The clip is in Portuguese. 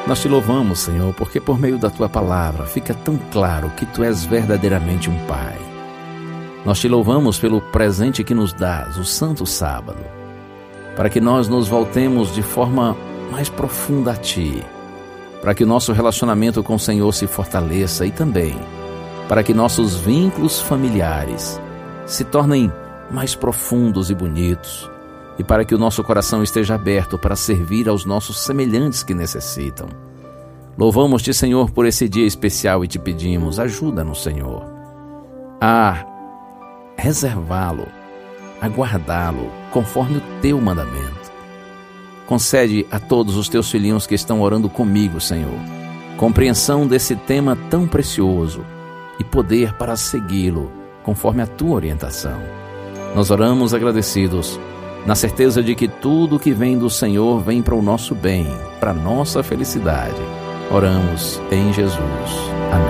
Nós te louvamos, Senhor, porque por meio da Tua palavra fica tão claro que Tu és verdadeiramente um Pai. Nós te louvamos pelo presente que nos dás, o Santo Sábado, para que nós nos voltemos de forma mais profunda a Ti, para que o nosso relacionamento com o Senhor se fortaleça e também para que nossos vínculos familiares se tornem mais profundos e bonitos, e para que o nosso coração esteja aberto para servir aos nossos semelhantes que necessitam. Louvamos-te, Senhor, por esse dia especial e te pedimos, ajuda-nos, Senhor, a reservá-lo, a guardá-lo conforme o teu mandamento. Concede a todos os teus filhinhos que estão orando comigo, Senhor, compreensão desse tema tão precioso e poder para segui-lo conforme a tua orientação. Nós oramos agradecidos, na certeza de que tudo que vem do Senhor vem para o nosso bem, para a nossa felicidade. Oramos em Jesus. Amém.